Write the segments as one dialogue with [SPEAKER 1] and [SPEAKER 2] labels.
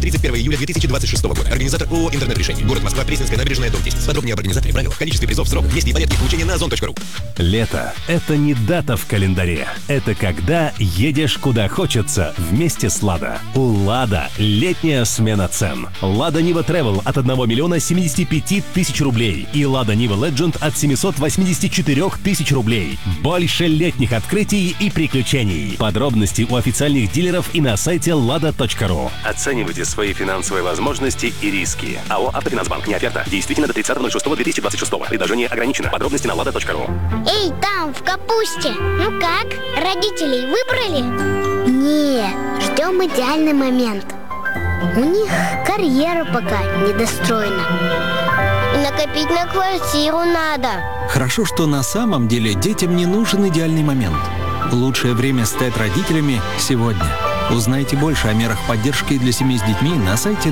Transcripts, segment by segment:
[SPEAKER 1] 31 июля 2026 года. Организатор ООО «Интернет-решение». Город Москва, Пресненская набережная, дом 10. Подробнее об организаторе, правилах, количестве призов, срок, месте и порядке получения на ozon.ru.
[SPEAKER 2] Лето – это не дата в календаре. Это когда едешь куда хочется вместе с «Лада». У «Лада» летняя смена цен. «Лада Нива Travel» от 1 миллиона 75 тысяч рублей и «Лада Нива Legend» от 784 тысяч рублей. Больше летних открытий и приключений. Подробности у официальных дилеров и на сайте lada.ru. Оценивайте свои финансовые возможности и риски. АО «Автофинансбанк». Не оферта. Действительно до 30.06.2026. Предложение ограничено. Подробности на lada.ru.
[SPEAKER 3] Эй, там, в капусте. Ну как? Родителей выбрали? Нет, ждем идеальный момент. У них карьера пока недостроена. И накопить на квартиру надо.
[SPEAKER 4] Хорошо, что на самом деле детям не нужен идеальный момент. Лучшее время стать родителями сегодня. Узнайте больше о мерах поддержки для семей с детьми на сайте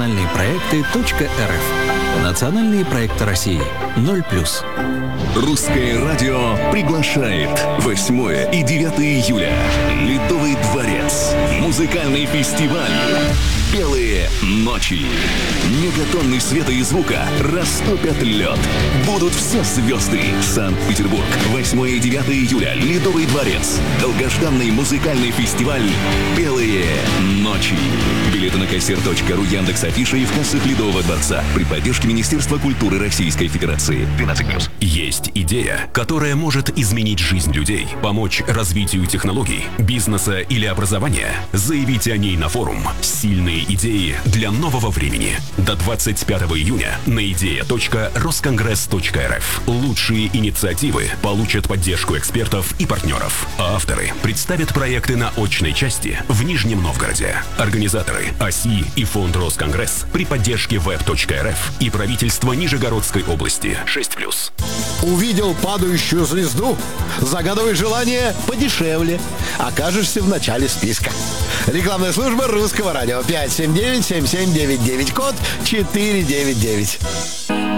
[SPEAKER 4] национальныепроекты.рф. Национальные проекты России. 0+.
[SPEAKER 5] Русское радио приглашает 8 и 9 июля. Ледовый дворец. Музыкальный фестиваль. Белые ночи. Мегатонны света и звука растопят лед. Будут все звезды. Санкт-Петербург. 8 и 9 июля. Ледовый дворец. Долгожданный музыкальный фестиваль «Белые ночи». Билеты на кассир.ру, Яндекс.Афиша и в кассах Ледового дворца. При поддержке Министерства культуры Российской Федерации. 12+.
[SPEAKER 2] Есть идея, которая может изменить жизнь людей, помочь развитию технологий, бизнеса или образования. Заявите о ней на форум «Сильные идеи для нового времени». До 25 июня на idea.roskoнгресс.рф. Лучшие инициативы получат поддержку экспертов и партнеров. А авторы представят проекты на очной части в Нижнем Новгороде. Организаторы ОСИ и фонд Росконгресс при поддержке web.рф и правительства Нижегородской области. 6+.
[SPEAKER 6] Увидел падающую звезду? Загадывай желание подешевле. Окажешься в начале списка. Рекламная служба Русского радио. 579-7799, код 499.